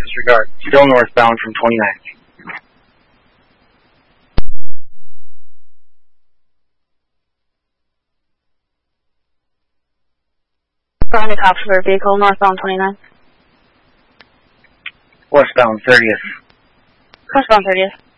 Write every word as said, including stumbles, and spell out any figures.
disregard. Still northbound from twenty-ninth. Grounded cops for vehicle northbound twenty-ninth. Westbound thirtieth. Westbound thirtieth.